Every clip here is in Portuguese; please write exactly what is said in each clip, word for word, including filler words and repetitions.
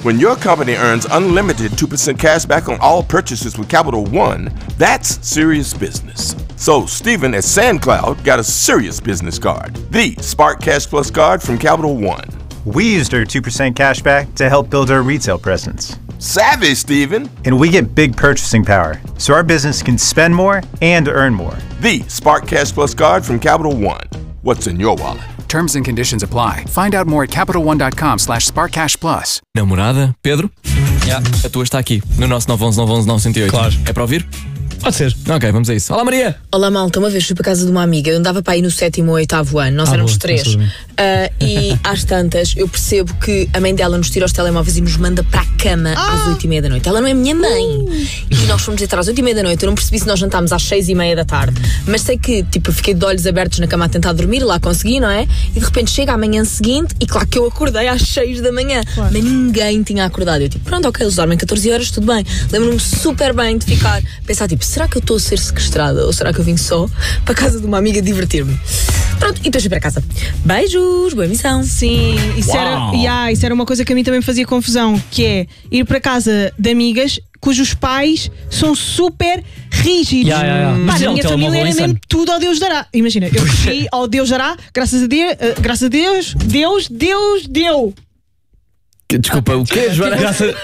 When your company earns unlimited two percent cash back on all purchases with Capital One, that's serious business. So Stephen at SandCloud got a serious business card, the Spark Cash Plus card from Capital One. We used our two percent cash back to help build our retail presence. Savvy, Stephen. And we get big purchasing power, so our business can spend more and earn more. The Spark Cash Plus card from Capital One. What's in your wallet? Terms and conditions apply. Find out more at CapitalOne.com slash SparkCashPlus. Namorada, Pedro? Yeah. A tua está aqui, no nosso nove um um nove um nove zero oito. Claro. É para ouvir? Pode ser. Ok, vamos a isso. Olá, Maria! Olá, malta. Uma vez fui para a casa de uma amiga. Eu andava para aí no sétimo ou oitavo ano. Nós Ah, éramos boa, três. está Uh, e às tantas, eu percebo que a mãe dela nos tira os telemóveis e nos manda para a cama Ah. às oito e meia da noite. Ela não é minha mãe. Uh. E nós fomos entrar às oito e meia da noite. Eu não percebi se nós jantámos às seis e meia da tarde. Mas sei que, tipo, eu fiquei de olhos abertos na cama a tentar dormir. E lá consegui, não é? E de repente chega a manhã seguinte. E claro que eu acordei às seis da manhã. Claro. Mas ninguém tinha acordado. Eu, tipo, pronto, ok, eles dormem catorze horas, tudo bem. Lembro-me super bem de ficar pensar, tipo, será que eu estou a ser sequestrada? Ou será que eu vim só para a casa de uma amiga divertir-me? Pronto, e depois fui para casa. Beijos, boa emissão. Sim, isso era, yeah, isso era uma coisa que a mim também fazia confusão, que é ir para casa de amigas cujos pais são super rígidos. Yeah, yeah, yeah. Pá, Mas na é um minha telemóvel família era insano. mesmo tudo ao Deus dará. Imagina, eu cresci ao Deus dará, graças a Deus, uh, graças a Deus, Deus, Deus deu. Desculpa, o quê, Joana? Graças...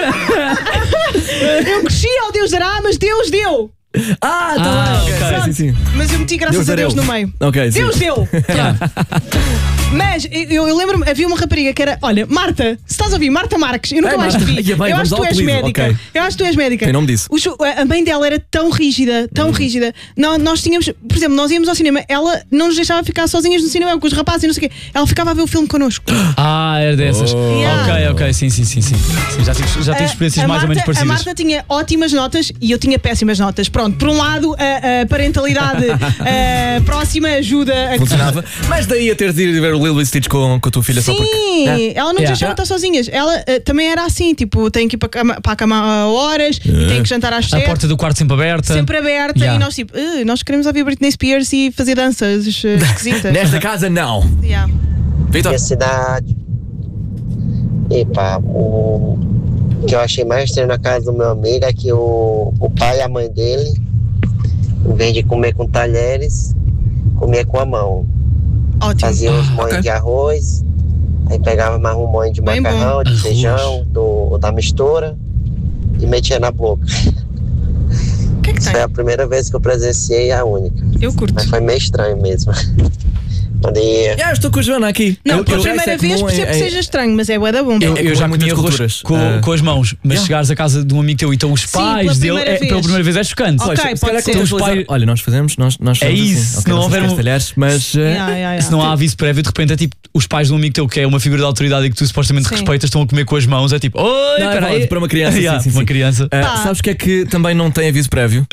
Eu cresci ao Deus dará, mas Deus deu. Ah, tá Ah, lá, ok. ok. Sim, sim. Mas eu meti graças Deus a Deus deu. no meio. Ok, sim. Deus deu. Mas eu, eu lembro-me, havia uma rapariga que era, olha, Marta, se estás a ouvir, Marta Marques, eu nunca Ei, mais te Marta. vi. Ia bem, eu vamos acho que tu ao és apelido, médica. ok. Eu acho que tu és médica. Tem nome disso. O chu- a mãe dela era tão rígida, tão rígida. Nós, nós tínhamos, por exemplo, nós íamos ao cinema, ela não nos deixava ficar sozinhas no cinema com os rapazes e não sei o quê. Ela ficava a ver o filme connosco. Ah, era dessas. Yeah. Ok, ok, sim, sim, sim, sim. Sim, já tive, já tive experiências A- a mais ou menos Marta- A parecidas. Marta tinha ótimas notas e eu tinha péssimas notas. Pronto, por um lado, a, a parentalidade a próxima ajuda a Funcionava. Mas daí a ter de ir ver o Lilo e Stitch com, com a tua filha só porque. Sim, ela não nos Yeah. deixava estar sozinhas. Ela eh, também era assim, tipo, tem que ir para a cama, para a cama a horas e tem que jantar às A sete. porta do quarto sempre aberta. Sempre aberta. Yeah. E nós, tipo, "Eh, nós queremos ouvir Britney Spears e fazer danças eh, esquisitas. Nesta casa, não. Yeah. Vitor? Minha cidade. Epa, o que eu achei mais estranho na casa do meu amigo é que o, o pai e a mãe dele, em vez de comer com talheres, comia com a mão. Ótimo. Fazia uns Ah, moinhos ok. de arroz, aí pegava mais um moinho de Bem macarrão, bom. de Arroz. feijão, do, da mistura e metia na boca. O que é que Isso tem? foi a primeira vez que eu presenciei, a única. Eu curto. Mas foi meio estranho mesmo. Bom dia. Já estou com a Joana aqui. Não, Eu- pela eu- primeira isso é vez comum percebo em- que seja estranho, mas é bué da bom. Eu, É eu já com muitas comi arroz culturas. com, Ah. com as mãos, mas Yeah. chegares à casa de um amigo teu e estão os Sim, pais pela dele, primeira é, vez. pela primeira vez é chocante. Ok, Pois, se pode calhar ser. com os pais- Olha, nós fazemos, nós, nós É somos isso, assim. se Ok, não nós houver somos um- talheres, mas. eh, Yeah, yeah, yeah. Se não há aviso prévio, de repente é tipo os pais de um amigo teu que é uma figura de autoridade e que tu supostamente Sim. respeitas estão a comer com as mãos. É tipo, oi, Não, é peraí. para uma criança. Yeah, sim, sim, uma sim. criança. Ah, Pá. sabes que é que também não tem aviso prévio?